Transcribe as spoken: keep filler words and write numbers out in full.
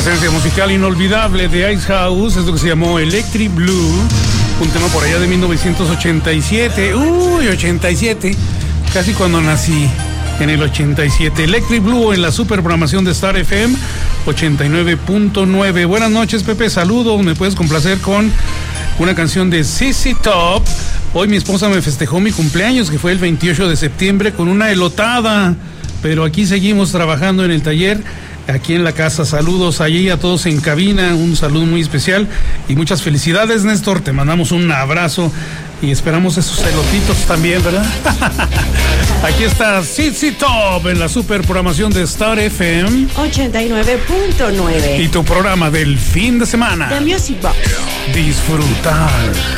presencia musical inolvidable de Ice House, es lo que se llamó Electric Blue, un tema por allá de mil novecientos ochenta y siete. Uy, ochenta y siete, casi cuando nací, en el ochenta y siete. Electric Blue en la super programación de Star F M ochenta y nueve punto nueve. Buenas noches, Pepe, saludos. Me puedes complacer con una canción de Z Z Top. Hoy mi esposa me festejó mi cumpleaños, que fue el veintiocho de septiembre, con una elotada, pero aquí seguimos trabajando en el taller, aquí en la casa. Saludos allí a todos en cabina, un saludo muy especial y muchas felicidades, Néstor. Te mandamos un abrazo y esperamos esos elotitos también, ¿verdad? Aquí está Z Z Top en la super programación de Star F M ochenta y nueve punto nueve y tu programa del fin de semana. The Music Box. Disfrutar.